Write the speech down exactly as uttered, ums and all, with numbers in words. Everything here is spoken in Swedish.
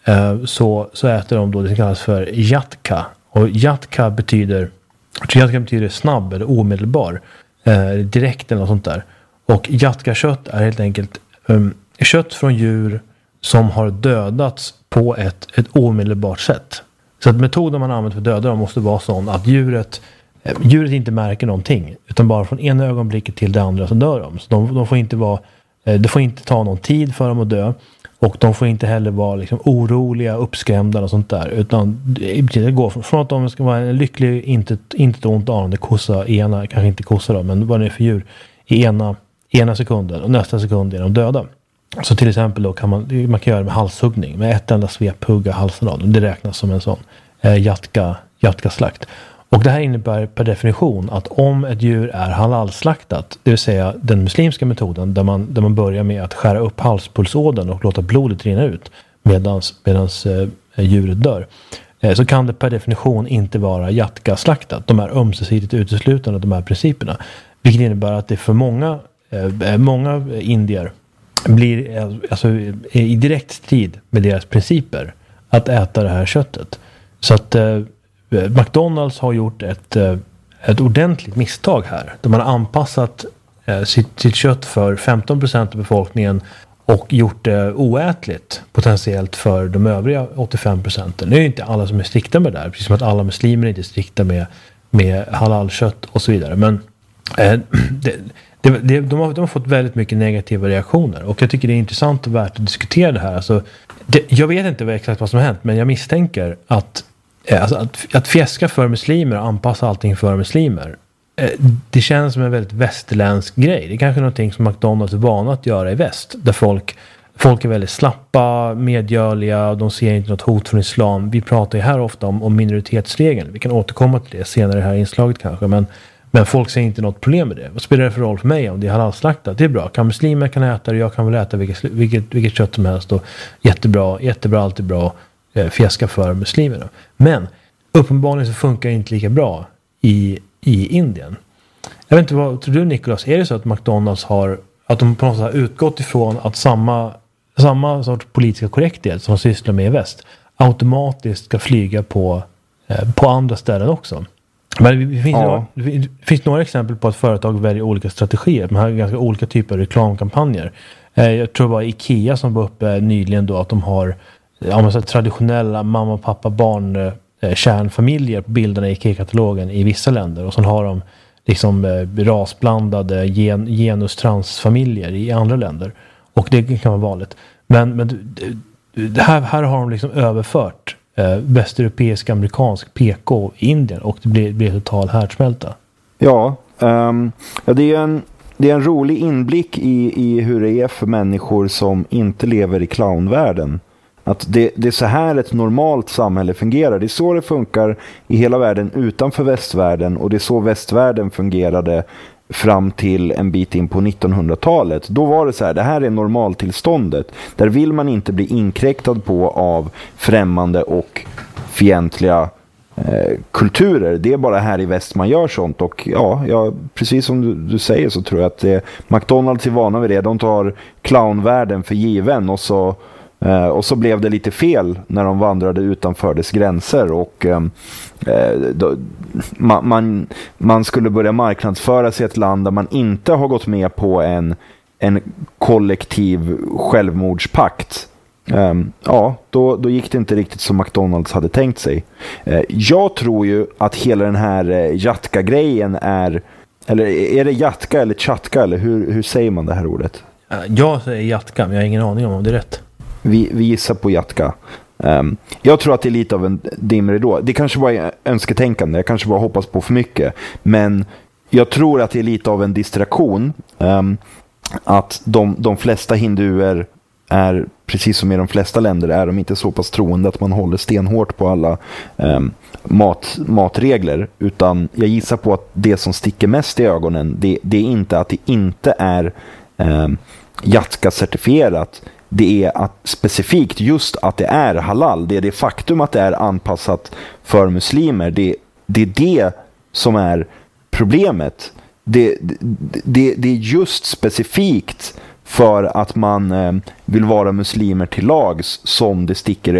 eh, så, så äter de då det som kallas för jatka. Och jatka betyder, jatka betyder snabb eller omedelbar. Eh, direkt eller något sånt där. Och jatkakött är helt enkelt um, kött från djur som har dödats på ett, ett omedelbart sätt. Så att metoden man använder för att döda dem måste vara sån att djuret, eh, djuret inte märker någonting. Utan bara från ena ögonblicket till det andra så dör de. Så de, de får inte vara, eh, det får inte ta någon tid för dem att dö. Och de får inte heller vara liksom oroliga, uppskrämda och sånt där. Utan det går från att de ska vara en lycklig, inte, inte ont anande kossa, ena, kanske inte kossa då, men vad det är för djur, i ena, ena sekunden och nästa sekund är de döda. Så till exempel då kan man, man kan göra med halshuggning. Med ett enda svep hugga halsen av dem. Det räknas som en sån eh, jatka, jatka-slakt. Och det här innebär per definition att om ett djur är halalslaktat, det vill säga den muslimska metoden där man, där man börjar med att skära upp halspulsådern och låta blodet rinna ut medans, medans eh, djuret dör, eh, så kan det per definition inte vara jatka-slaktat. De är ömsesidigt uteslutande, de här principerna. Vilket innebär att det för många, eh, många indier blir alltså, i direkt strid med deras principer att äta det här köttet. Så att eh, McDonalds har gjort ett, ett ordentligt misstag här. De har anpassat eh, sitt, sitt kött för femton procent av befolkningen och gjort det oätligt potentiellt för de övriga åttiofem procenten. Nu är ju inte alla som är strikta med det där. Precis som att alla muslimer inte är strikta med, med halalkött och så vidare. Men eh, det, det, det, de, har, de har fått väldigt mycket negativa reaktioner. Och jag tycker det är intressant och värt att diskutera det här. Alltså, det, jag vet inte exakt vad som har hänt, men jag misstänker att Alltså att, att fjäska för muslimer och anpassa allting för muslimer, det känns som en väldigt västerländsk grej. Det är kanske någonting som McDonalds är vana att göra i väst. Där folk, folk är väldigt slappa, medgörliga och de ser inte något hot från islam. Vi pratar ju här ofta om, om minoritetsregeln. Vi kan återkomma till det senare i det här inslaget kanske. Men, men folk ser inte något problem med det. Vad spelar det för roll för mig om det är halalslaktat? Det är bra. Kan muslimer kan äta det, jag kan väl äta vilket, vilket, vilket kött som helst. Och jättebra, jättebra, allt är bra. Fjäska för muslimerna. Men uppenbarligen så funkar det inte lika bra i, i Indien. Jag vet inte, vad tror du, Nicholas? Är det så att McDonalds har, att de på något sätt har utgått ifrån att samma, samma sorts politiska korrekthet som de sysslar med i väst automatiskt ska flyga på, eh, på andra ställen också? Men det finns, ja. några, det finns några exempel på att företag väljer olika strategier. Man har ganska olika typer av reklamkampanjer. Eh, jag tror det var Ikea som var uppe nyligen då, att de har ja, men så traditionella mamma, pappa, barn eh, kärnfamiljer på bilderna i IKEA-katalogen i vissa länder. Och så har de liksom eh, rasblandade gen, genus-transfamiljer i andra länder. Och det kan vara vanligt. Men, men det här, här har de liksom överfört eh, västeuropeisk, amerikansk P K i Indien. Och det blir, blir total härdsmälta. Ja, um, ja det är en Det är en rolig inblick i, i hur det är för människor som inte lever i clownvärlden. Att det, det är så här ett normalt samhälle fungerar. Det är så det funkar i hela världen utanför västvärlden. Och det är så västvärlden fungerade fram till en bit in på nittonhundratalet. Då var det så här, det här är normaltillståndet. Där vill man inte bli inkräktad på av främmande och fientliga eh, kulturer. Det är bara här i väst man gör sånt. Och ja, ja precis som du, du säger så tror jag att det, McDonalds är vana vid det. De tar clownvärlden för given och så Uh, och så blev det lite fel när de vandrade utanför dess gränser och uh, då, man, man, man skulle börja marknadsföra sig i ett land där man inte har gått med på en, en kollektiv självmordspakt. Um, ja, då, då gick det inte riktigt som McDonalds hade tänkt sig. Uh, jag tror ju att hela den här uh, jatka-grejen är, eller är det jatka eller chatka eller hur, hur säger man det här ordet? Jag säger jatka, men jag har ingen aning om om det är rätt. Vi, vi gissar på jatka. Um, jag tror att det är lite av en dimridå. Det kanske var önsketänkande. Jag kanske bara hoppas på för mycket. Men jag tror att det är lite av en distraktion. Um, att de, de flesta hinduer är, precis som i de flesta länder, är de inte så pass troende att man håller stenhårt på alla um, mat, matregler. Utan jag gissar på att det som sticker mest i ögonen, det, det är inte att det inte är um, jatka-certifierat. Det är att specifikt just att det är halal. Det är det faktum att det är anpassat för muslimer. Det, det är det som är problemet. Det, det, det är just specifikt för att man eh, vill vara muslimer till lags som det sticker i